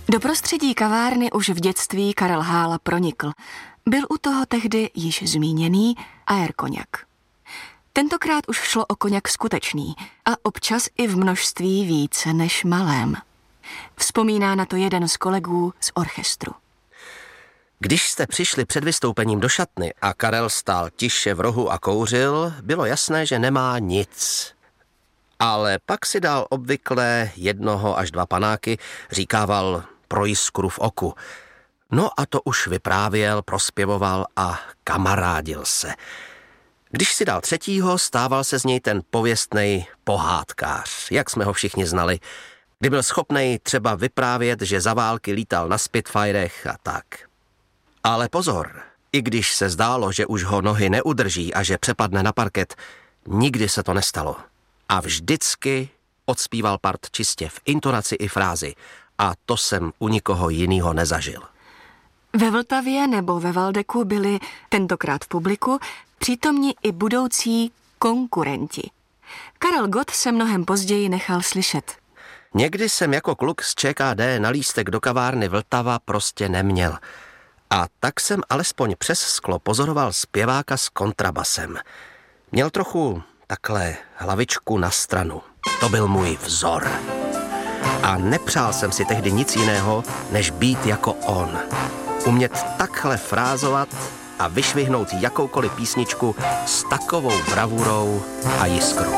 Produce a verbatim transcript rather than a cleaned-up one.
Do prostředí kavárny už v dětství Karel Hála pronikl. Byl u toho tehdy již zmíněný Aer koněk. Tentokrát už šlo o koněk skutečný a občas i v množství více než malém. Vzpomíná na to jeden z kolegů z orchestru. Když jste přišli před vystoupením do šatny a Karel stál tiše v rohu a kouřil, bylo jasné, že nemá nic. Ale pak si dal obvykle jednoho až dva panáky, říkával pro jiskru v oku. No a to už vyprávěl, prospěvoval a kamarádil se. Když si dal třetího, stával se z něj ten pověstnej pohádkář, jak jsme ho všichni znali, kdy byl schopnej třeba vyprávět, že za války lítal na Spitfirech a tak. Ale pozor, i když se zdálo, že už ho nohy neudrží a že přepadne na parket, nikdy se to nestalo. A vždycky odspíval part čistě v intonaci i frázi. A to jsem u nikoho jinýho nezažil. Ve Vltavě nebo ve Valdeku byli, tentokrát v publiku, přítomni i budoucí konkurenti. Karel Gott se mnohem později nechal slyšet. Někdy jsem jako kluk z ČKD na lístek do kavárny Vltava prostě neměl. A tak jsem alespoň přes sklo pozoroval zpěváka s kontrabasem. Měl trochu takhle hlavičku na stranu. To byl můj vzor. A nepřál jsem si tehdy nic jiného, než být jako on. Umět takhle frázovat a vyšvihnout jakoukoliv písničku s takovou bravurou a jiskrou.